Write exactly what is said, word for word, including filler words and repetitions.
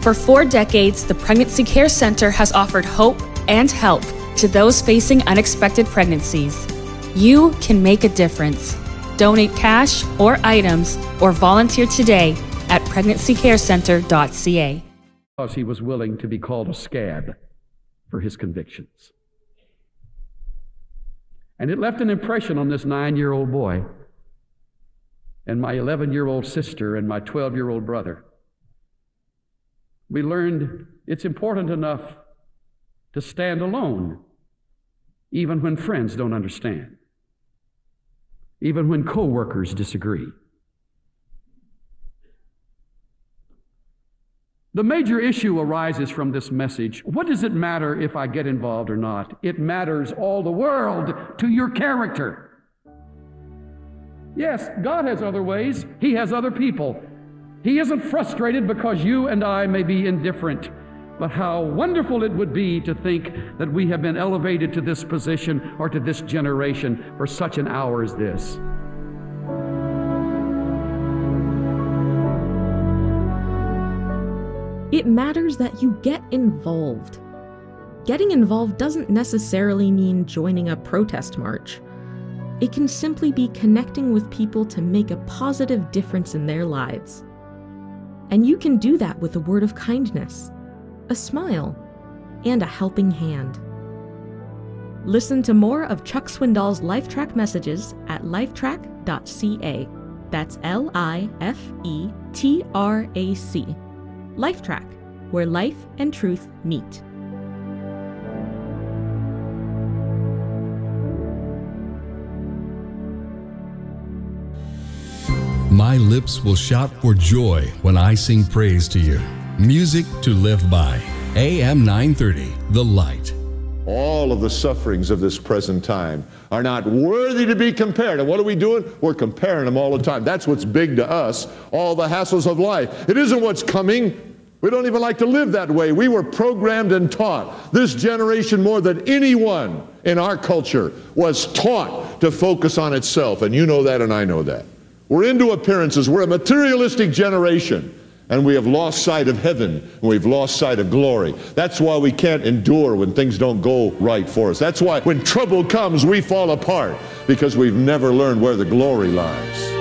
For four decades, the Pregnancy Care Center has offered hope and help to those facing unexpected pregnancies. You can make a difference. Donate cash or items or volunteer today at pregnancy care center dot c a. Because he was willing to be called a scab for his convictions. And it left an impression on this nine-year-old boy and my eleven-year-old sister and my twelve-year-old brother. We learned it's important enough to stand alone, even when friends don't understand, even when co-workers disagree. The major issue arises from this message. What does it matter if I get involved or not? It matters all the world to your character. Yes, God has other ways. He has other people. He isn't frustrated because you and I may be indifferent. But how wonderful it would be to think that we have been elevated to this position or to this generation for such an hour as this. It matters that you get involved. Getting involved doesn't necessarily mean joining a protest march. It can simply be connecting with people to make a positive difference in their lives. And you can do that with a word of kindness, a smile, and a helping hand. Listen to more of Chuck Swindoll's LifeTrack messages at lifetrack dot c a. That's L I F E T R A C. LifeTrack, where life and truth meet. My lips will shout for joy when I sing praise to you. Music to live by. A M nine thirty, The Light. All of the sufferings of this present time are not worthy to be compared. And what are we doing? We're comparing them all the time. That's what's big to us, all the hassles of life. It isn't what's coming. We don't even like to live that way. We were programmed and taught. This generation, more than anyone in our culture, was taught to focus on itself. And you know that and I know that. We're into appearances. We're a materialistic generation. And we have lost sight of heaven, and we've lost sight of glory. That's why we can't endure when things don't go right for us. That's why when trouble comes, we fall apart, because we've never learned where the glory lies.